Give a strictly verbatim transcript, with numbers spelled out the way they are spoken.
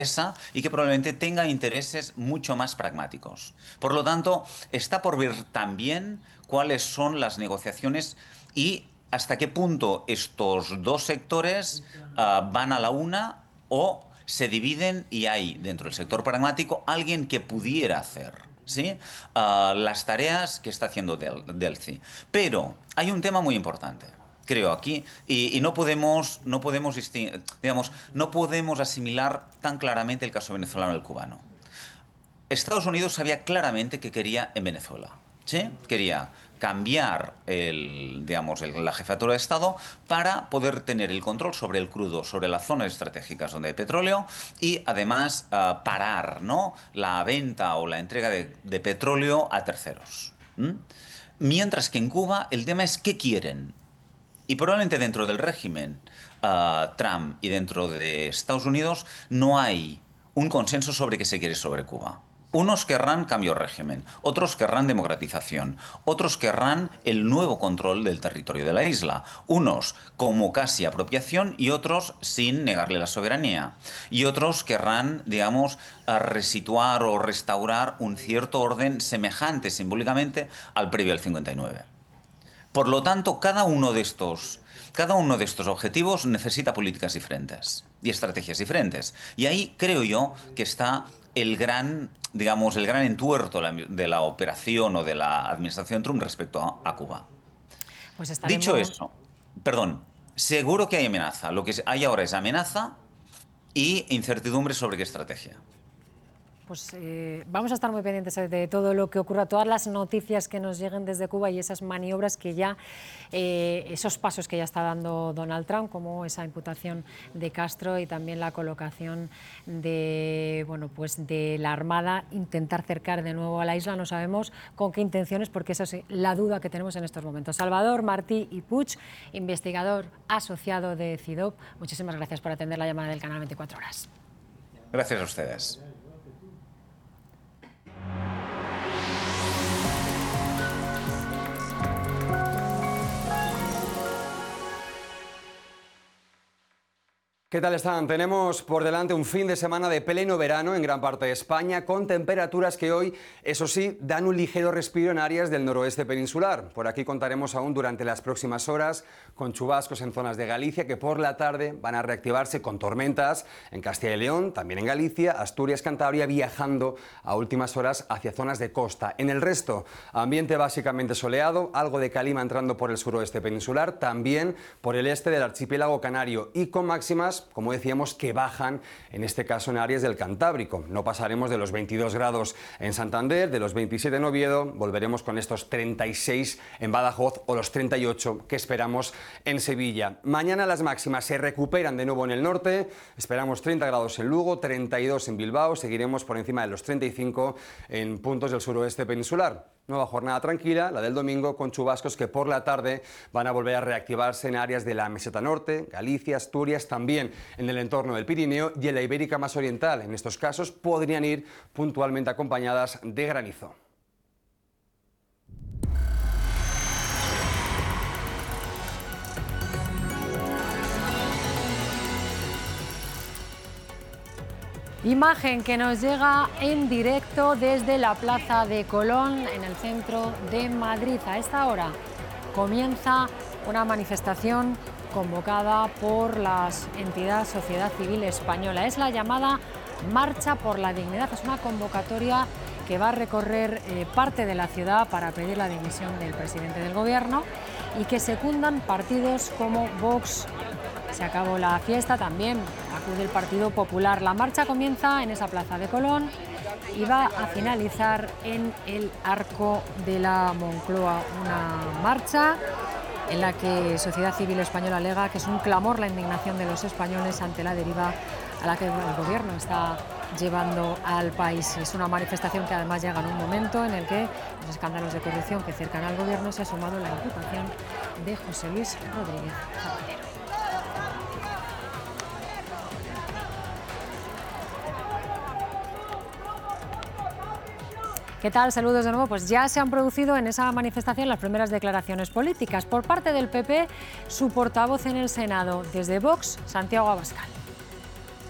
y que probablemente tenga intereses mucho más pragmáticos. Por lo tanto, está por ver también cuáles son las negociaciones y hasta qué punto estos dos sectores uh, van a la una o se dividen y hay dentro del sector pragmático alguien que pudiera hacer, ¿sí? Uh, las tareas que está haciendo Del Delcy. Pero hay un tema muy importante, creo, aquí, y, y no podemos, no podemos, digamos, no podemos asimilar tan claramente el caso venezolano del cubano. Estados Unidos sabía claramente que quería en Venezuela, ¿sí? Quería cambiar el, digamos, el- la jefatura de Estado para poder tener el control sobre el crudo, sobre las zonas estratégicas donde hay petróleo y además ah, parar, ¿no?, la venta o la entrega de, de petróleo a terceros. ¿m? Mientras que en Cuba el tema es qué quieren. Y probablemente dentro del régimen ah, Trump y dentro de Estados Unidos no hay un consenso sobre qué se quiere sobre Cuba. Unos querrán cambio de régimen, otros querrán democratización, otros querrán el nuevo control del territorio de la isla, unos como casi apropiación y otros sin negarle la soberanía, y otros querrán, digamos, a resituar o restaurar un cierto orden semejante simbólicamente al previo al cincuenta y nueve. Por lo tanto, cada uno de estos, cada uno de estos objetivos necesita políticas diferentes y estrategias diferentes. Y ahí creo yo que está el gran, digamos, el gran entuerto de la, de la operación o de la administración Trump respecto a, a Cuba. Pues Dicho estaremos. eso, perdón, seguro que hay amenaza. Lo que hay ahora es amenaza y incertidumbre sobre qué estrategia. Pues eh, vamos a estar muy pendientes de todo lo que ocurra, todas las noticias que nos lleguen desde Cuba y esas maniobras que ya, eh, esos pasos que ya está dando Donald Trump, como esa imputación de Castro y también la colocación de, bueno, pues de la Armada, intentar cercar de nuevo a la isla. No sabemos con qué intenciones, porque esa es la duda que tenemos en estos momentos. Salvador Martí y Puig, investigador asociado de CIDOB, muchísimas gracias por atender la llamada del canal veinticuatro horas. Gracias a ustedes. ¿Qué tal están? Tenemos por delante un fin de semana de pleno verano en gran parte de España, con temperaturas que hoy, eso sí, dan un ligero respiro en áreas del noroeste peninsular. Por aquí contaremos aún durante las próximas horas con chubascos en zonas de Galicia que por la tarde van a reactivarse con tormentas en Castilla y León, también en Galicia, Asturias, Cantabria, viajando a últimas horas hacia zonas de costa. En el resto, ambiente básicamente soleado, algo de calima entrando por el suroeste peninsular, también por el este del archipiélago canario y con máximas, como decíamos, que bajan, en este caso en áreas del Cantábrico. No pasaremos de los veintidós grados en Santander, de los veintisiete en Oviedo, volveremos con estos treinta y seis en Badajoz o los treinta y ocho que esperamos en Sevilla. Mañana las máximas se recuperan de nuevo en el norte, esperamos treinta grados en Lugo, treinta y dos en Bilbao, seguiremos por encima de los treinta y cinco en puntos del suroeste peninsular. Nueva jornada tranquila, la del domingo, con chubascos que por la tarde van a volver a reactivarse en áreas de la Meseta Norte, Galicia, Asturias, también en el entorno del Pirineo y en la Ibérica más oriental. En estos casos podrían ir puntualmente acompañadas de granizo. Imagen que nos llega en directo desde la Plaza de Colón, en el centro de Madrid. A esta hora comienza una manifestación convocada por la entidad Sociedad Civil Española. Es la llamada Marcha por la Dignidad. Es una convocatoria que va a recorrer eh, parte de la ciudad para pedir la dimisión del presidente del Gobierno y que secundan partidos como Vox. Se acabó la fiesta, también acude el Partido Popular. La marcha comienza en esa Plaza de Colón y va a finalizar en el Arco de la Moncloa. Una marcha en la que Sociedad Civil Española alega que es un clamor la indignación de los españoles ante la deriva a la que el Gobierno está llevando al país. Es una manifestación que además llega en un momento en el que los escándalos de corrupción que cercan al Gobierno se ha sumado la imputación de José Luis Rodríguez Zapatero. ¿Qué tal? Saludos de nuevo. Pues ya se han producido en esa manifestación las primeras declaraciones políticas. Por parte del P P, su portavoz en el Senado, desde Vox, Santiago Abascal.